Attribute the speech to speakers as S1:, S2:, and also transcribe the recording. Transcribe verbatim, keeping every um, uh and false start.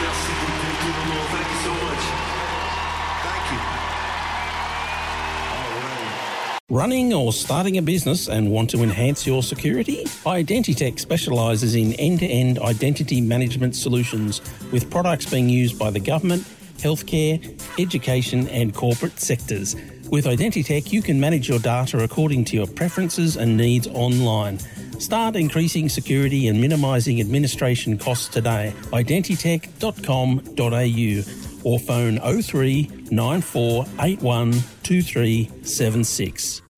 S1: Merci beaucoup tout le monde. Thank you so much. Thank you. All right.
S2: Running or starting a business and want to enhance your security? Identitech specialises in end-to-end identity management solutions with products being used by the government, healthcare, education and corporate sectors. With Identitech, you can manage your data according to your preferences and needs online. Start increasing security and minimising administration costs today. identitech dot com dot a u or phone oh three nine four eight one two three seven six.